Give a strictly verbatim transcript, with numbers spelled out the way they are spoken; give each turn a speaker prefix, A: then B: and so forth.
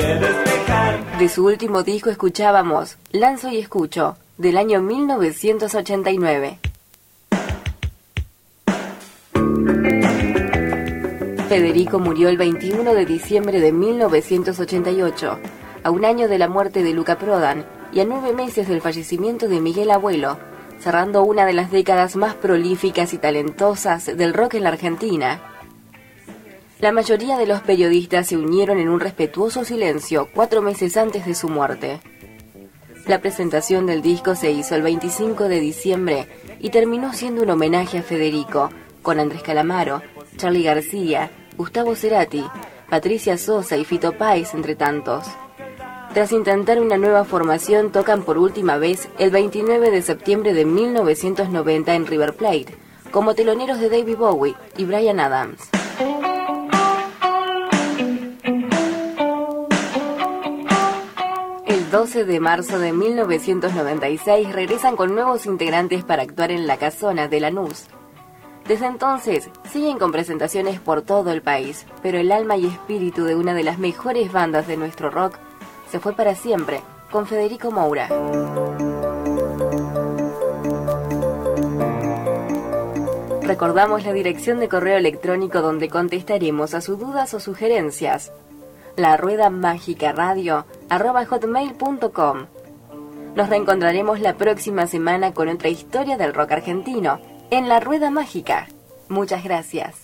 A: de despejar.
B: De su último disco escuchábamos Lanzo y Escucho, del año mil novecientos ochenta y nueve. Federico murió el veintiuno de diciembre de mil novecientos ochenta y ocho, a un año de la muerte de Luca Prodan y a nueve meses del fallecimiento de Miguel Abuelo, cerrando una de las décadas más prolíficas y talentosas del rock en la Argentina. La mayoría de los periodistas se unieron en un respetuoso silencio cuatro meses antes de su muerte. La presentación del disco se hizo el veinticinco de diciembre y terminó siendo un homenaje a Federico, con Andrés Calamaro, Charly García, Gustavo Cerati, Patricia Sosa y Fito Páez, entre tantos. Tras intentar una nueva formación, tocan por última vez el veintinueve de septiembre de mil novecientos noventa en River Plate, como teloneros de David Bowie y Bryan Adams. El doce de marzo de mil novecientos noventa y seis regresan con nuevos integrantes para actuar en La Casona de Lanús. Desde entonces, siguen con presentaciones por todo el país, pero el alma y espíritu de una de las mejores bandas de nuestro rock se fue para siempre, con Federico Moura. Recordamos la dirección de correo electrónico donde contestaremos a sus dudas o sugerencias: la rueda mágica radio arroba hotmail punto com. Nos reencontraremos la próxima semana con otra historia del rock argentino en La Rueda Mágica. Muchas gracias.